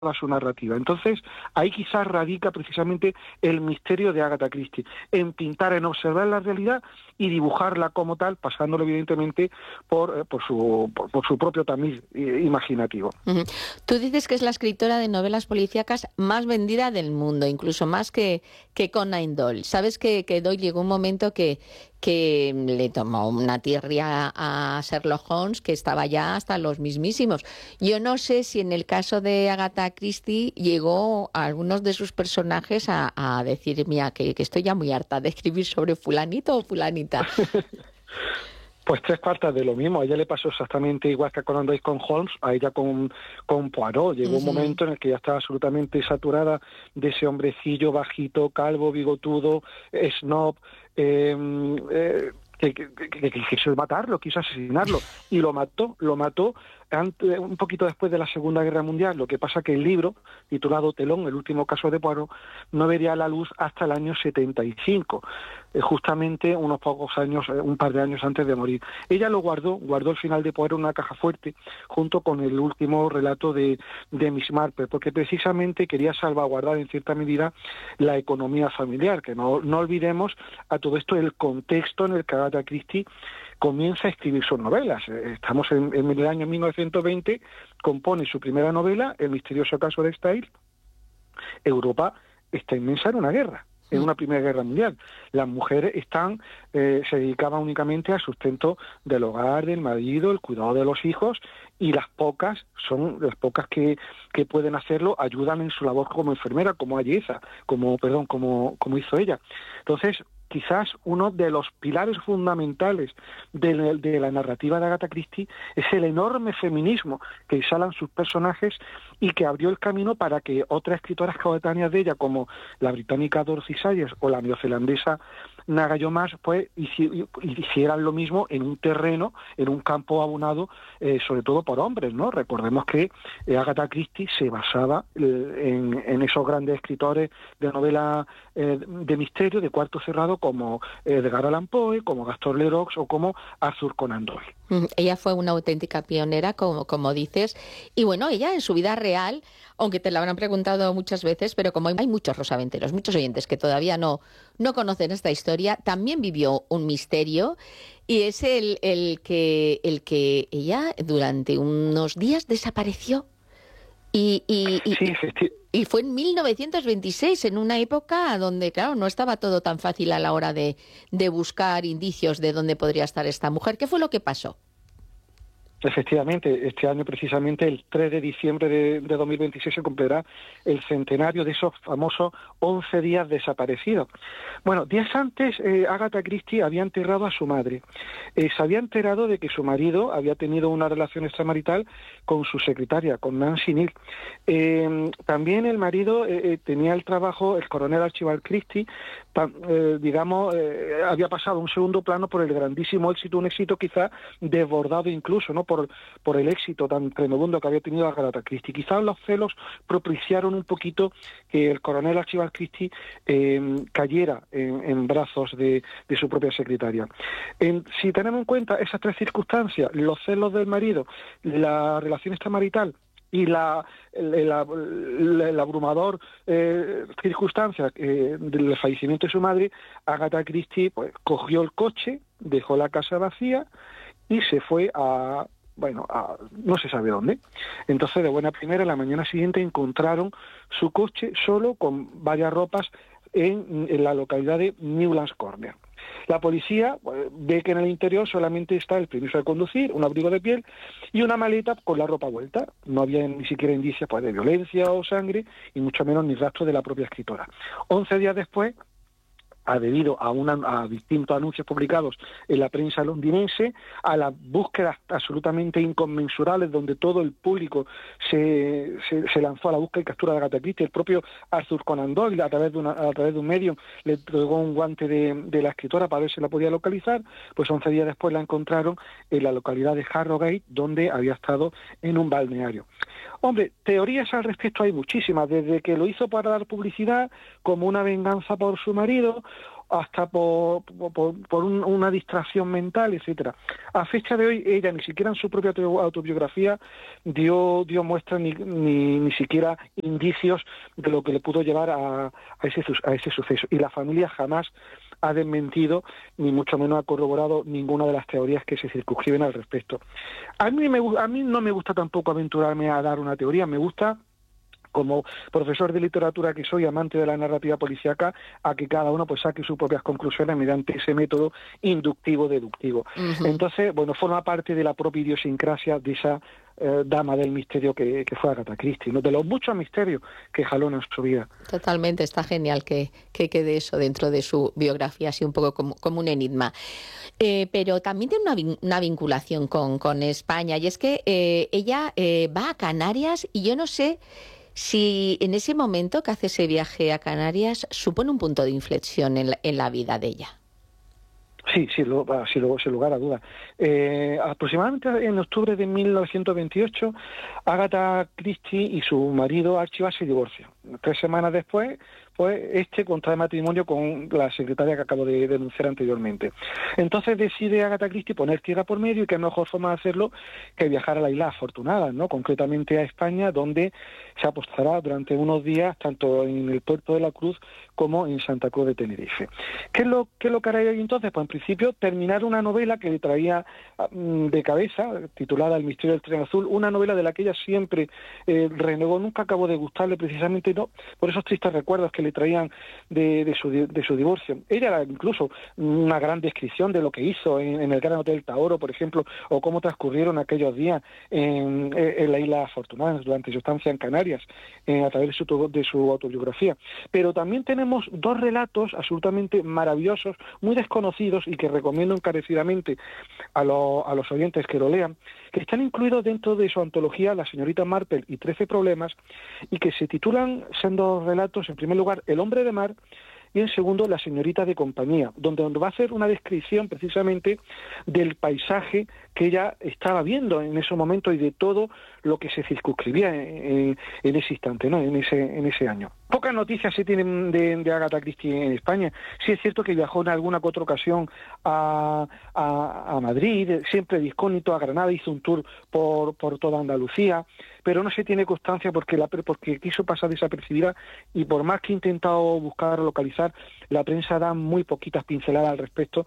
su narrativa. Entonces, ahí quizás radica precisamente el misterio de Agatha Christie, en pintar, en observar la realidad y dibujarla como tal, pasándolo evidentemente por su propio tamiz imaginativo. Uh-huh. Tú dices que es la escritora de novelas policíacas más vendida del mundo, incluso más que Conan Doyle. Sabes que Doyle llegó un momento que le tomó una tirria a Sherlock Holmes, que estaba ya hasta los mismísimos. Yo no sé si en el caso de Agatha Christie llegó a algunos de sus personajes a decir, mira, que estoy ya muy harta de escribir sobre fulanito o fulanita. Pues tres cuartas de lo mismo. A ella le pasó exactamente igual que a Conan Doyle con Holmes, a ella con Poirot. Llegó un momento en el que ya estaba absolutamente saturada de ese hombrecillo bajito, calvo, bigotudo, snob, que quiso matarlo, quiso asesinarlo, y lo mató un poquito después de la Segunda Guerra Mundial. Lo que pasa que el libro, titulado Telón, el último caso de Poirot, no vería la luz hasta el año 75, justamente un par de años antes de morir. Ella lo guardó el final de Poirot en una caja fuerte, junto con el último relato de Miss Marple, porque precisamente quería salvaguardar en cierta medida la economía familiar, que no olvidemos a todo esto el contexto en el que Agatha Christie comienza a escribir sus novelas. Estamos en el año 1920, compone su primera novela, El misterioso caso de Styles. Europa está inmersa en una guerra, en una primera guerra mundial. Las mujeres se dedicaban únicamente al sustento del hogar, del marido, el cuidado de los hijos, y las pocas que pueden hacerlo ayudan en su labor como enfermera, como como hizo ella. Entonces, quizás uno de los pilares fundamentales de la narrativa de Agatha Christie es el enorme feminismo que exhalan sus personajes y que abrió el camino para que otras escritoras coetáneas de ella, como la británica Dorothy Sayers o la neozelandesa Naga Jomas, pues hicieran lo mismo en un terreno, en un campo abonado, sobre todo por hombres, ¿no? Recordemos que Agatha Christie se basaba en esos grandes escritores de novela de misterio, de cuarto cerrado, como Edgar Allan Poe, como Gaston Leroux o como Arthur Conan Doyle. Ella fue una auténtica pionera, como dices, y bueno, ella en su vida real, aunque te la habrán preguntado muchas veces, pero como hay muchos rosaventeros, muchos oyentes que todavía no conocen esta historia, también vivió un misterio, y es el que ella durante unos días desapareció. Y fue en 1926, en una época donde, claro, no estaba todo tan fácil a la hora de buscar indicios de dónde podría estar esta mujer. ¿Qué fue lo que pasó? Efectivamente, este año precisamente, el 3 de diciembre de 2026, se cumplirá el centenario de esos famosos 11 días desaparecidos. Bueno, días antes, Agatha Christie había enterrado a su madre. Se había enterado de que su marido había tenido una relación extramarital con su secretaria, con Nancy Neal. También el marido tenía el trabajo, el coronel Archibald Christie, había pasado a un segundo plano por el grandísimo éxito, un éxito quizá desbordado incluso, ¿no?, por el éxito tan tremebundo que había tenido Agatha Christie. Quizás los celos propiciaron un poquito que el coronel Archibald Christie cayera en brazos de su propia secretaria. Si tenemos en cuenta esas tres circunstancias, los celos del marido, la relación extramarital y la abrumador circunstancia del fallecimiento de su madre, Agatha Christie pues cogió el coche, dejó la casa vacía y se fue a no se sabe dónde. Entonces, de buena primera, la mañana siguiente encontraron su coche solo con varias ropas en la localidad de Newlands Corner. La policía ve que en el interior solamente está el permiso de conducir, un abrigo de piel y una maleta con la ropa vuelta. No había ni siquiera indicios de violencia o sangre, y mucho menos ni rastro de la propia escritora. 11 días después, debido a distintos anuncios publicados en la prensa londinense, a las búsquedas absolutamente inconmensurables donde todo el público se lanzó a la búsqueda y captura de Agatha Christie. El propio Arthur Conan Doyle, a través de un medio, le entregó un guante de la escritora para ver si la podía localizar. Pues 11 días después la encontraron en la localidad de Harrogate, donde había estado en un balneario. Hombre, teorías al respecto hay muchísimas, desde que lo hizo para dar publicidad, como una venganza por su marido, hasta por una distracción mental, etcétera. A fecha de hoy, ella ni siquiera en su propia autobiografía dio muestra ni siquiera indicios de lo que le pudo llevar a ese suceso. Y la familia jamás ha desmentido, ni mucho menos ha corroborado ninguna de las teorías que se circunscriben al respecto. A mí no me gusta tampoco aventurarme a dar una teoría, me gusta, como profesor de literatura que soy, amante de la narrativa policíaca, a que cada uno pues saque sus propias conclusiones mediante ese método inductivo-deductivo. Ujú. Entonces, bueno, forma parte de la propia idiosincrasia de esa dama del misterio que fue Agatha Christie, ¿no? De los muchos misterios que jaló en su vida. Totalmente, está genial que quede eso dentro de su biografía, así un poco como un enigma. Pero también tiene una vinculación con España, y es que ella va a Canarias, y yo no sé si en ese momento que hace ese viaje a Canarias supone un punto de inflexión en la vida de ella. Sí, sin lugar a dudas. Aproximadamente en octubre de 1928, Agatha Christie y su marido Archibald se divorcian. 3 semanas después, pues contrae matrimonio con la secretaria que acabo de denunciar anteriormente. Entonces decide Agatha Christie poner tierra por medio, y qué mejor forma de hacerlo que viajar a la isla Afortunada, ¿no? Concretamente a España, donde se apostará durante unos días tanto en el puerto de la Cruz como en Santa Cruz de Tenerife. ¿Qué es lo que hará ahí entonces? Pues en principio terminar una novela que le traía de cabeza, titulada El misterio del tren azul, una novela de la que ella siempre renegó, nunca acabó de gustarle, precisamente no por esos tristes recuerdos que le traían de su divorcio. Ella era incluso una gran descripción de lo que hizo en el Gran Hotel Taoro, por ejemplo, o cómo transcurrieron aquellos días en la isla Afortunada durante su estancia en Canarias, a través de su autobiografía. Pero también tenemos 2 relatos absolutamente maravillosos, muy desconocidos, y que recomiendo encarecidamente a los oyentes que lo lean, que están incluidos dentro de su antología La señorita Marple y 13 problemas, y que se titulan, siendo relatos, en primer lugar, El hombre de mar, y en segundo, La señorita de compañía, donde va a hacer una descripción precisamente del paisaje que ella estaba viendo en ese momento y de todo lo que se circunscribía en ese instante, ¿no? en ese año. Pocas noticias se tienen de Agatha Christie en España. Sí es cierto que viajó en alguna que otra ocasión a Madrid, siempre de incógnito, a Granada, hizo un tour por toda Andalucía, pero no se tiene constancia porque quiso pasar desapercibida, y por más que he intentado buscar o localizar, la prensa da muy poquitas pinceladas al respecto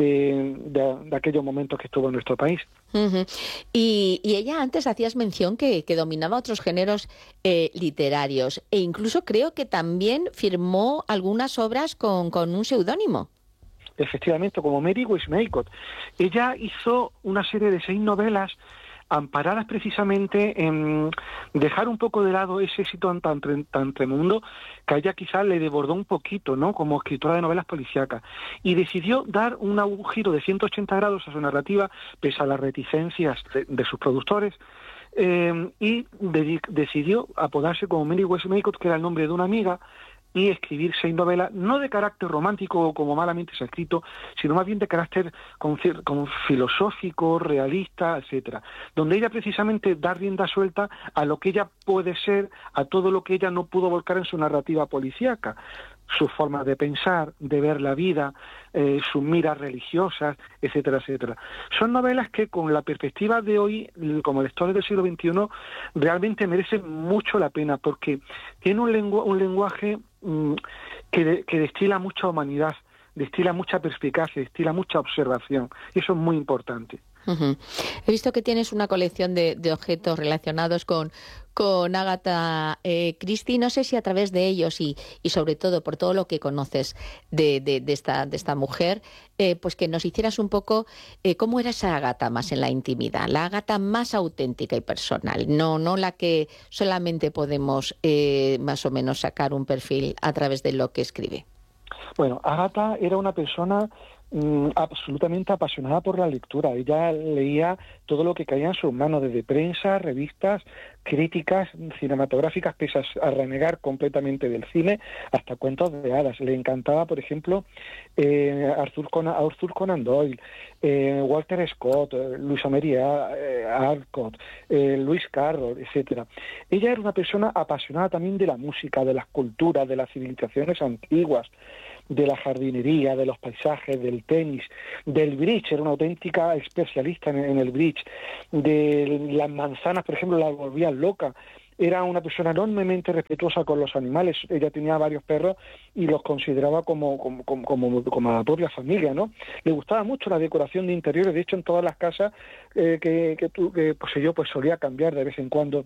de aquellos momentos que estuvo en nuestro país. Uh-huh. Y ella, antes hacías mención que dominaba otros géneros literarios, e incluso creo que también firmó algunas obras con un seudónimo. Efectivamente, como Mary Westmacott. Ella hizo una serie de 6 novelas amparadas precisamente en dejar un poco de lado ese éxito tan tremendo que a ella quizás le desbordó un poquito, ¿no?, como escritora de novelas policíacas, y decidió dar un giro de 180 grados a su narrativa, pese a las reticencias de sus productores, y decidió apodarse como Mary Westmacott, que era el nombre de una amiga, y escribir 6 novelas, no de carácter romántico como malamente se ha escrito, sino más bien de carácter con filosófico, realista, etcétera, donde ella precisamente da rienda suelta a lo que ella puede ser, a todo lo que ella no pudo volcar en su narrativa policíaca, sus formas de pensar, de ver la vida, sus miras religiosas, etcétera, etcétera. Son novelas que con la perspectiva de hoy, como lectores del siglo XXI, realmente merecen mucho la pena, porque tiene un lenguaje que destila mucha humanidad, destila mucha perspicacia, destila mucha observación, y eso es muy importante. Uh-huh. He visto que tienes una colección de objetos relacionados con Agatha Christie. No sé si a través de ellos y sobre todo por todo lo que conoces de esta mujer, pues que nos hicieras un poco cómo era esa Agatha más en la intimidad, la Agatha más auténtica y personal, no la que solamente podemos más o menos sacar un perfil a través de lo que escribe. Bueno, Agatha era una persona absolutamente apasionada por la lectura. Ella leía todo lo que caía en sus manos, desde prensa, revistas, críticas cinematográficas, pese a renegar completamente del cine, hasta cuentos de hadas. Le encantaba, por ejemplo, Arthur Conan Doyle, Walter Scott, Louisa May Alcott, Lewis Carroll, etcétera. Ella era una persona apasionada también de la música, de las culturas, de las civilizaciones antiguas. de la jardinería, de los paisajes, del tenis, del bridge, era una auténtica especialista en el bridge, de las manzanas, por ejemplo, las volvían locas. Era una persona enormemente respetuosa con los animales. Ella tenía varios perros y los consideraba como la propia familia, ¿no? Le gustaba mucho la decoración de interiores. De hecho, en todas las casas pues yo pues solía cambiar de vez en cuando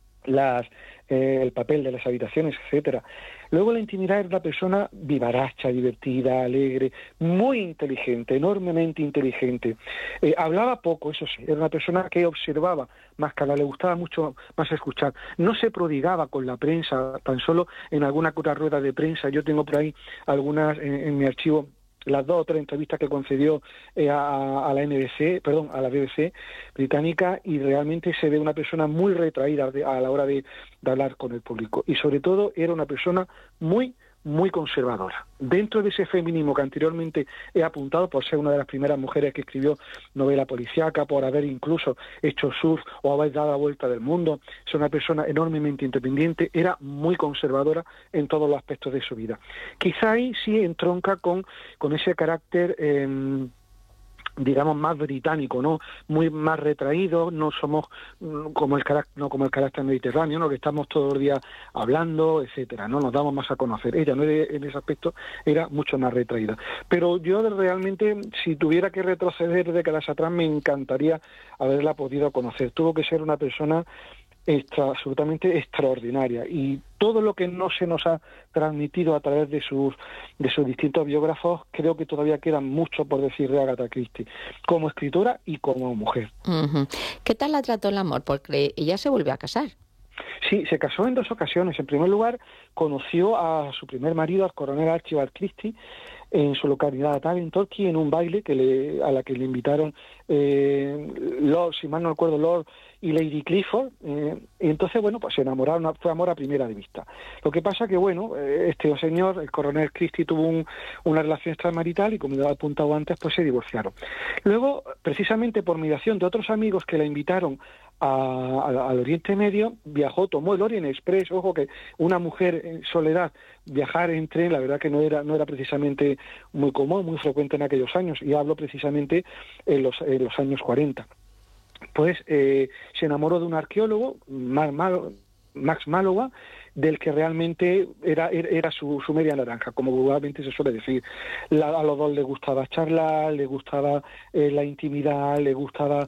el papel de las habitaciones, etcétera. Luego la intimidad era una persona vivaracha, divertida, alegre, muy inteligente, enormemente inteligente. Hablaba poco, eso sí, era una persona que observaba más que hablar, le gustaba mucho más escuchar. No se prodigaba con la prensa, tan solo en alguna otra rueda de prensa. Yo tengo por ahí algunas en mi archivo, las 2 o 3 entrevistas que concedió a la BBC británica, y realmente se ve una persona muy retraída a la hora de hablar con el público. Y sobre todo era una persona muy conservadora. Dentro de ese feminismo que anteriormente he apuntado, por ser una de las primeras mujeres que escribió novela policíaca, por haber incluso hecho surf o haber dado la vuelta del mundo, es una persona enormemente independiente, era muy conservadora en todos los aspectos de su vida. Quizá ahí sí entronca con ese carácter digamos más británico, ¿no? Más retraído, no somos como el carácter mediterráneo, ¿no? Que estamos todos los días hablando, etcétera, ¿no? Nos damos más a conocer. Ella no era, en ese aspecto era mucho más retraída. Pero yo realmente, si tuviera que retroceder décadas atrás, me encantaría haberla podido conocer. Tuvo que ser una persona absolutamente extraordinaria, y todo lo que no se nos ha transmitido a través de sus distintos biógrafos, creo que todavía queda mucho por decir de Agatha Christie, como escritora y como mujer. Uh-huh. ¿Qué tal la trató el amor? Porque ella se volvió a casar. Sí, se casó en 2 ocasiones. En primer lugar, conoció a su primer marido, al coronel Archibald Christie, en su localidad natal, en Torquay, en un baile a la que le invitaron Lord, si mal no recuerdo, Lord y Lady Clifford, y entonces, bueno, pues se enamoraron, fue amor a primera vista. Lo que pasa que, bueno, este señor, el coronel Christie, tuvo una relación extramarital y, como ya he apuntado antes, pues se divorciaron. Luego, precisamente por mediación de otros amigos que la invitaron al Oriente Medio, viajó, tomó el Orient Express. Ojo que una mujer en soledad viajar en tren, la verdad que no era precisamente muy común, muy frecuente en aquellos años, y hablo precisamente en los años 40. Pues se enamoró de un arqueólogo, Max Mallowa, del que realmente era su media naranja, como vulgarmente se suele decir. A los dos les gustaba charlar, les gustaba la intimidad, les gustaba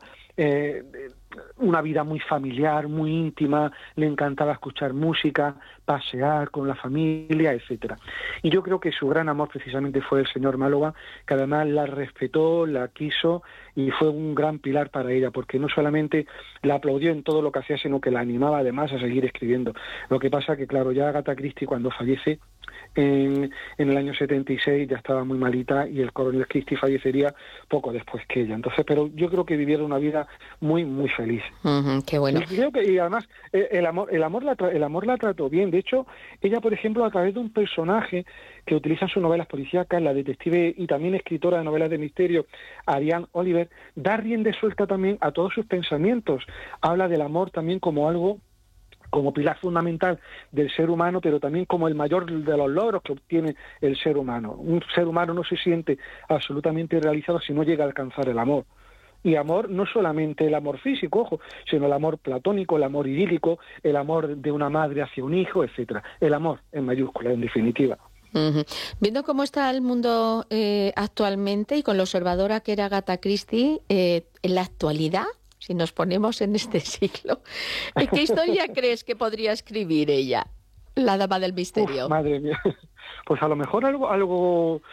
una vida muy familiar, muy íntima, le encantaba escuchar música, pasear con la familia, etcétera. Y yo creo que su gran amor precisamente fue el señor Mallowa, que además la respetó, la quiso y fue un gran pilar para ella, porque no solamente la aplaudió en todo lo que hacía, sino que la animaba además a seguir escribiendo. Lo que pasa que, claro, ya Agatha Christie, cuando fallece en el año 76, ya estaba muy malita, y el coronel Christie fallecería poco después que ella. Entonces, pero yo creo que vivieron una vida muy feliz. Uh-huh, qué bueno. Y además el amor la trató bien. De hecho, ella, por ejemplo, a través de un personaje que utiliza en sus novelas policíacas, la detective y también escritora de novelas de misterio, Ariane Oliver, da rienda suelta también a todos sus pensamientos. Habla del amor también como algo, como pilar fundamental del ser humano, pero también como el mayor de los logros que obtiene el ser humano. Un ser humano no se siente absolutamente realizado si no llega a alcanzar el amor. Y amor, no solamente el amor físico, ojo, sino el amor platónico, el amor idílico, el amor de una madre hacia un hijo, etcétera. El amor en mayúscula, en definitiva. Uh-huh. Viendo cómo está el mundo actualmente y con lo observadora que era Agatha Christie, en la actualidad, si nos ponemos en este siglo, ¿qué historia crees que podría escribir ella, la dama del misterio? Madre mía, pues a lo mejor algo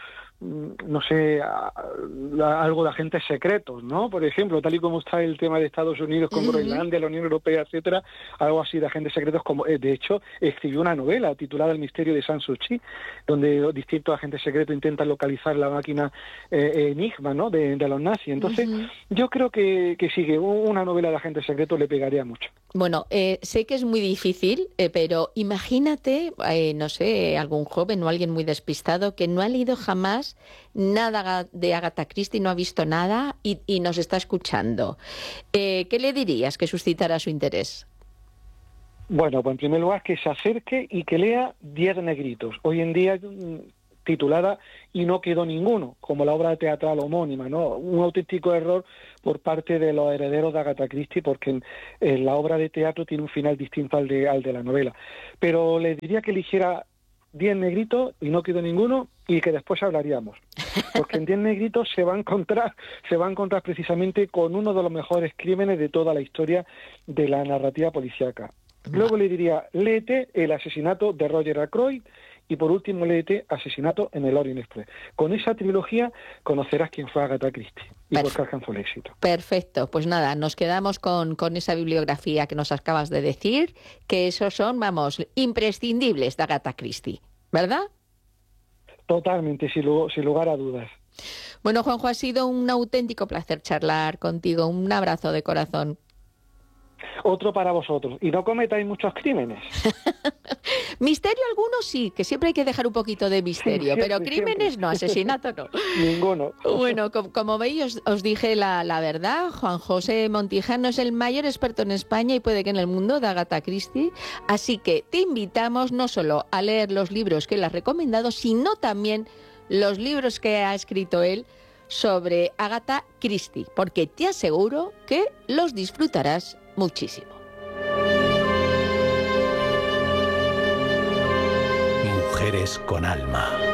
no sé, algo de agentes secretos, ¿no? Por ejemplo, tal y como está el tema de Estados Unidos con Groenlandia, la Unión Europea, etcétera, algo así de agentes secretos, como de hecho escribió una novela titulada El misterio de San Suu Kyi, donde distintos agentes secretos intentan localizar la máquina Enigma, ¿no? de los nazis. Entonces, yo creo que sigue una novela de agentes secretos le pegaría mucho. Bueno, sé que es muy difícil, pero imagínate, no sé, algún joven o alguien muy despistado que no ha leído jamás nada de Agatha Christie, no ha visto nada y nos está escuchando. ¿Qué le dirías que suscitara su interés? Bueno, pues en primer lugar que se acerque y que lea 10 negritos. Hoy en día titulada Y no quedó ninguno, como la obra teatral homónima, ¿no? Un auténtico error por parte de los herederos de Agatha Christie, porque en la obra de teatro tiene un final distinto al de la novela. Pero le diría que eligiera 10 negritos y no quedó ninguno, y que después hablaríamos. Porque en 10 negritos se va a encontrar precisamente con uno de los mejores crímenes de toda la historia de la narrativa policíaca. Luego le diría, léete El asesinato de Roger Ackroyd, y por último léete Asesinato en el Orient Express. Con esa trilogía conocerás quién fue Agatha Christie y por qué alcanzó el éxito. Perfecto, pues nada, nos quedamos con esa bibliografía que nos acabas de decir, que esos son, vamos, imprescindibles de Agatha Christie, ¿verdad? Totalmente, sin lugar a dudas. Bueno, Juanjo, ha sido un auténtico placer charlar contigo. Un abrazo de corazón. Otro para vosotros. Y no cometáis muchos crímenes. Misterio alguno sí, que siempre hay que dejar un poquito de misterio, sí, pero siempre, crímenes no, asesinato no. Ninguno. Bueno, como veis, os dije la verdad. Juan José Montijano es el mayor experto en España y puede que en el mundo de Agatha Christie. Así que te invitamos no solo a leer los libros que él ha recomendado, sino también los libros que ha escrito él sobre Agatha Christie, porque te aseguro que los disfrutarás muchísimo. Mujeres con alma.